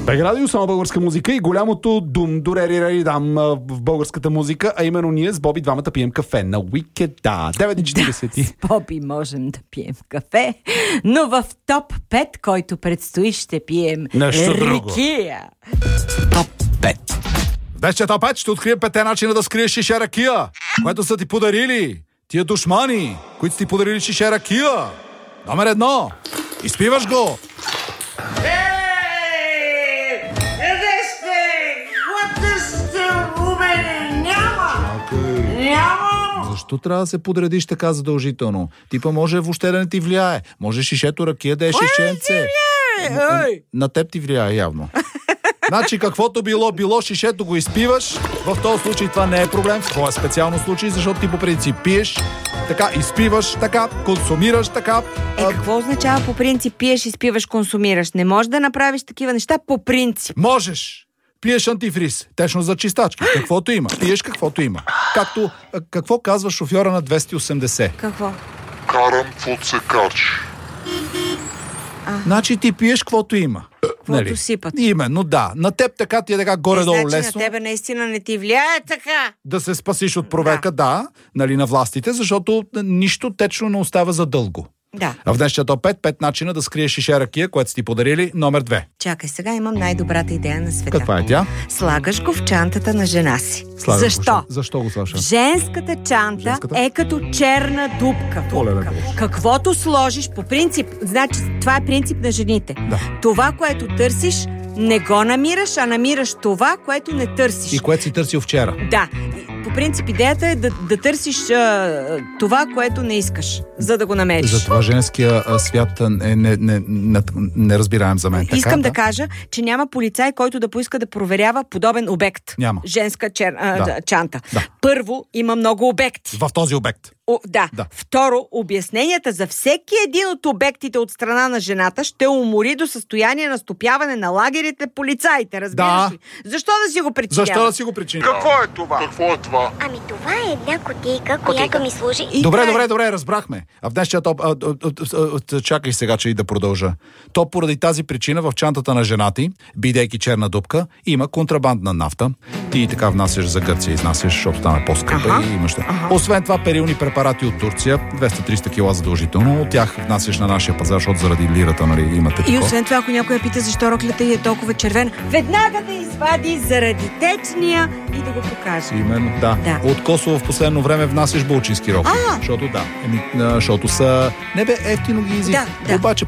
БГ Радио, само българска музика и голямото дум-дурери-рери-дам в българската музика, а именно ние с Боби двамата пием кафе на Уикеда. 9:40. Да, с Боби можем да пием кафе, но в топ 5, който предстои, ще пием нещо друго. Ракия. Топ 5. Днес топ 5 ще открием 5 начина да скриеш шише ракия, което са ти подарили тия душмани, които са ти подарили шише ракия. Номер 1. Изпиваш го. Защо трябва да се подредиш така задължително? Типа може въобще да не ти влияе. Може шишето ракия да е шишенце. На теб ти влияе явно. Значи каквото било, шишето го изпиваш. В този случай това не е проблем. В твоя специално случай, защото ти по принцип пиеш, така изпиваш, така консумираш, така. Какво означава по принцип пиеш, изпиваш, консумираш? Не можеш да направиш такива неща по принцип. Можеш. Пиеш антифриз, течно за чистачки, каквото има. Пиеш каквото има. Какво казва шофьора на 280? Какво? Карам подсекач. Значи ти пиеш каквото има. Каквото сипат. Именно, да. На теб така ти е така горе-долу значи лесно. На тебе наистина не ти влияе така. Да се спасиш от проверка, да, нали, на властите, защото нищо течно не остава за дълго. Да. А в днешния топ 5 начина да скриеш шише ракия, което си ти подарили, номер 2. Чакай, сега имам най-добрата идея на света. Каква е тя? Слагаш го в чантата на жена си. Защо? Защо го слагаш? Женската чанта е като черна дупка. Каквото сложиш по принцип, значи това е принцип на жените. Да. Това, което търсиш, не го намираш, а намираш това, което не търсиш. И което си търсил вчера. Да. По принцип идеята е да търсиш това, което не искаш, за да го намериш. Затова женския свят е не разбираем за мен. Искам да кажа, че няма полицай, който да поиска да проверява подобен обект. Няма. Женска чанта. Да. Първо, има много обекти. В този обект. Да. Второ, обясненията за всеки един от обектите от страна на жената ще умори до състояние на стопяване на лагерите полицаите, разбираш ли? Защо да си го причинява? Какво е това? Ами това е една кутийка, която ми служи. Добре, разбрахме. А в днешния топ... чакай сега, че и да продължа. То поради тази причина в чантата на жена ти, бидейки черна дупка, има контрабандна нафта. Ти така внасяш за Гърция, изнасяш, защото там е по-скъпа и имаш. Освен това, перилни препарати от Турция, 200-300 кила задължително. От тях внасяш на нашия пазар, защото заради лирата, нали, имате такова. И освен това, ако някой я пита защо роклята й е толкова червена, веднага да извади заради течния и да го покаже. Именно, да. От Косово в последно време внасяш бълчински рокли. Защото защото са... Не бе, ефтино ги изисква. Обаче